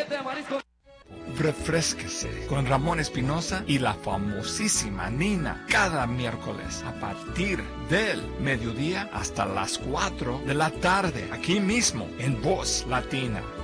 Refrésquese con Ramón Espinosa y la famosísima Nina cada miércoles a partir del mediodía hasta las 4 de la tarde, aquí mismo en Voz Latina.